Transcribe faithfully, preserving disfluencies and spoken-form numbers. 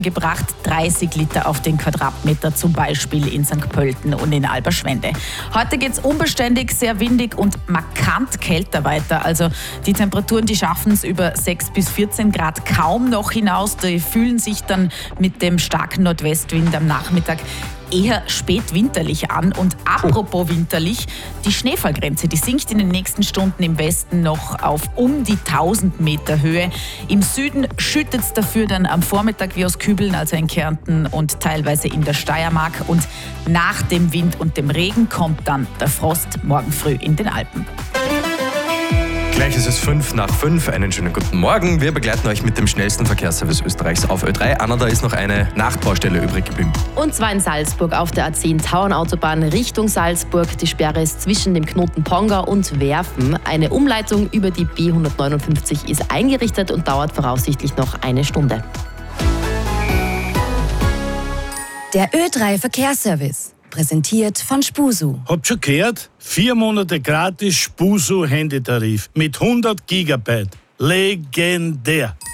gebracht, dreißig Liter auf den Quadratmeter, zum Beispiel in Sankt Pölten und in Alberschwende. Heute geht es unbeständig, sehr windig und markant kälter weiter. Also die Temperaturen, die schaffen es über sechs bis vierzehn Grad kaum noch hinaus. Die fühlen sich dann mit dem starken Nordwestwind am Nachmittag eher spätwinterlich an. Und apropos winterlich, die Schneefallgrenze, die sinkt in den nächsten Stunden im Westen noch auf um die tausend Meter Höhe. Im Süden schüttet es dafür dann am Vormittag wie aus Kübeln, also in Kärnten und teilweise in der Steiermark. Und nach dem Wind und dem Regen kommt dann der Frost morgen früh in den Alpen. Gleich ist es fünf nach fünf. Einen schönen guten Morgen. Wir begleiten euch mit dem schnellsten Verkehrsservice Österreichs auf Ö drei. Anna, da ist noch eine Nachbaustelle übrig geblieben. Und zwar in Salzburg auf der A zehn Tauernautobahn Richtung Salzburg. Die Sperre ist zwischen dem Knoten Ponga und Werfen. Eine Umleitung über die B hundertneunundfünfzig ist eingerichtet und dauert voraussichtlich noch eine Stunde. Der Ö drei Verkehrsservice. Präsentiert von Spusu. Habt schon gehört? Vier Monate gratis Spusu Handytarif mit hundert Gigabyte. Legendär.